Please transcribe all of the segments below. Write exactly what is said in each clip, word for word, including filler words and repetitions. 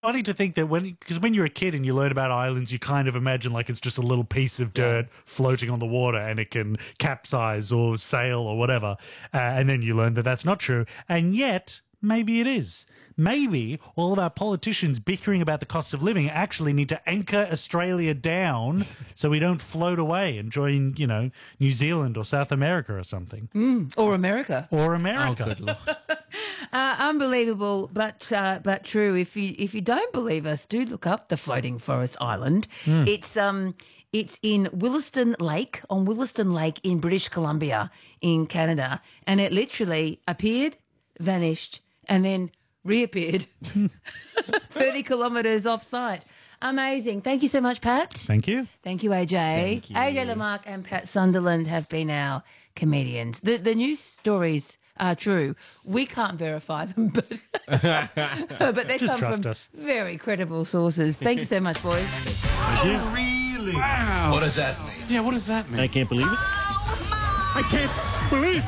funny to think that when, because when you're a kid and you learn about islands, you kind of imagine like it's just a little piece of dirt yeah. floating on the water and it can capsize or sail or whatever. Uh, and then you learn that that's not true. And yet, maybe it is. Maybe all of our politicians bickering about the cost of living actually need to anchor Australia down so we don't float away and join, you know, New Zealand or South America or something. Mm, or America. Or America. Oh, good Lord. Uh, unbelievable, but uh, but true. If you if you don't believe us, do look up the Floating Forest Island. Mm. It's um it's in Williston Lake, on Williston Lake in British Columbia in Canada, and it literally appeared, vanished, and then reappeared thirty kilometres off site. Amazing. Thank you so much, Pat. Thank you. Thank you, A J. Thank you. A J Lamarck and Pat Sunderland have been our comedians. The the news stories are true. We can't verify them, but but they Just come trust from us. very credible sources. Thank you so much, boys. Oh, really? Wow. What does that mean? Yeah, what does that mean? I can't believe it. I can't believe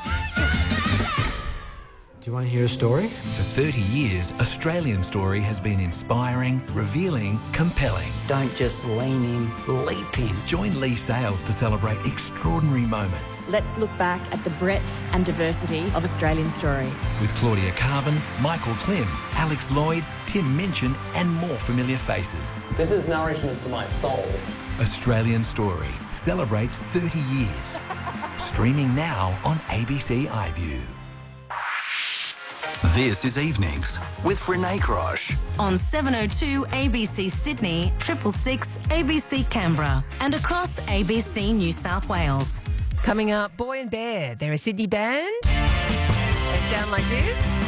Do you want to hear a story? For thirty years, Australian Story has been inspiring, revealing, compelling. Don't just lean in, leap in. Join Lee Sales to celebrate extraordinary moments Let's look back at the breadth and diversity of Australian Story. with Claudia Carvin, Michael Klim, Alex Lloyd, Tim Minchin and more familiar faces. This is nourishment for my soul. Australian Story celebrates thirty years. Streaming now on A B C iView. This is Evenings with Renee Grosh. On seven oh two A B C Sydney, triple six A B C Canberra, and across A B C New South Wales. Coming up, Boy and Bear. They're a Sydney band. They sound like this.